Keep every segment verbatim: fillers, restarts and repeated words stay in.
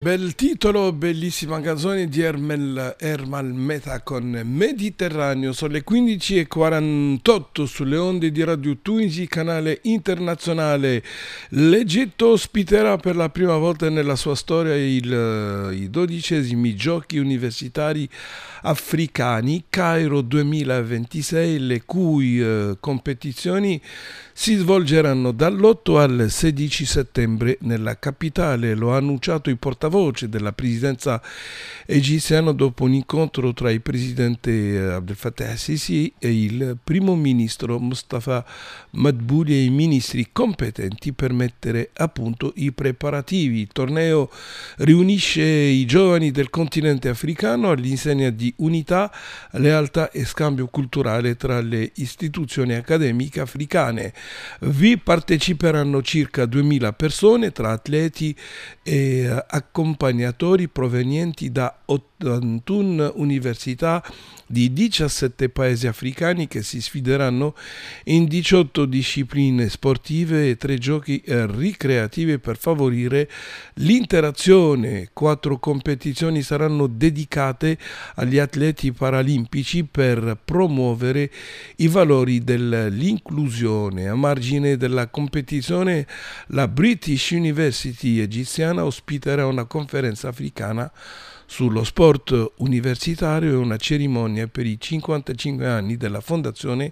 Bel titolo, bellissima canzone di Ermal, Ermal Meta con Mediterraneo. Sono le quindici e quarantotto sulle onde di Radio Tunisi, canale internazionale. L'Egitto ospiterà per la prima volta nella sua storia il, i dodicesimi giochi universitari africani Cairo duemilaventisei, le cui eh, competizioni si svolgeranno dall'otto al sedici settembre nella capitale. Lo ha annunciato il portavoce della presidenza egiziana dopo un incontro tra il presidente Abdel Fattah al-Sisi e il primo ministro Mustafa Madbouli e i ministri competenti per mettere a punto i preparativi. Il torneo riunisce i giovani del continente africano all'insegna di unità, lealtà e scambio culturale tra le istituzioni accademiche africane. Vi parteciperanno circa duemila persone tra atleti e accompagnatori provenienti da ottantuno università di diciassette paesi africani che si sfideranno in diciotto discipline sportive e tre giochi ricreativi per favorire l'interazione. Quattro competizioni saranno dedicate agli atleti paralimpici per promuovere i valori dell'inclusione. A margine della competizione, la British University egiziana ospiterà una conferenza africana sullo sport universitario e una cerimonia per i cinquantacinque anni della fondazione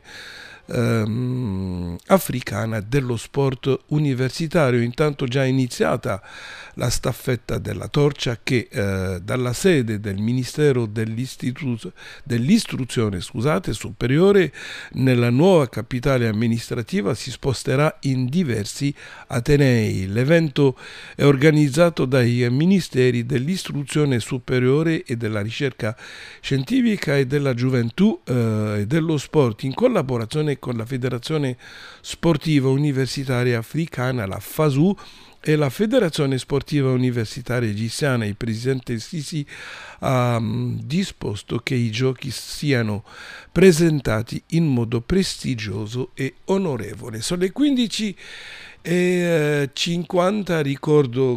ehm, africana dello sport universitario. Intanto già iniziata la staffetta della torcia che eh, dalla sede del Ministero dell'Istitu- dell'Istruzione scusate, superiore nella nuova capitale amministrativa si sposterà in diversi atenei. L'evento è organizzato dai Ministeri dell'Istruzione superiore e della ricerca scientifica e della gioventù eh, e dello sport in collaborazione con la Federazione Sportiva Universitaria Africana, la F A S U, e la Federazione Sportiva Universitaria Egiziana. Il presidente Sisi ha um, disposto che i giochi siano presentati in modo prestigioso e onorevole. Sono le quindici e cinquanta, ricordo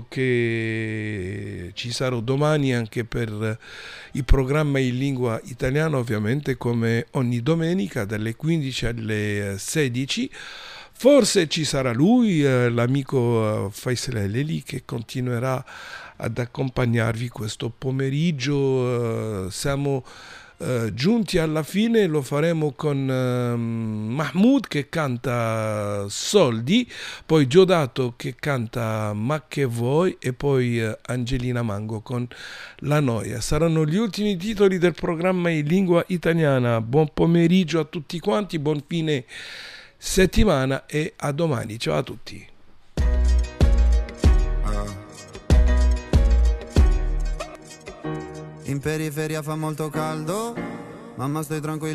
che ci sarò domani anche per il programma in lingua italiana, ovviamente come ogni domenica dalle quindici alle sedici. Forse ci sarà lui, eh, l'amico eh, Faisal El-Eli, che continuerà ad accompagnarvi questo pomeriggio. Eh, siamo eh, giunti alla fine, lo faremo con eh, Mahmoud che canta Soldi, poi Giodato che canta Ma che vuoi e poi eh, Angelina Mango con La Noia. Saranno gli ultimi titoli del programma in lingua italiana. Buon pomeriggio a tutti quanti, buon fine settimana e a domani. Ciao a tutti. In periferia fa molto caldo, mamma stai tranquilla.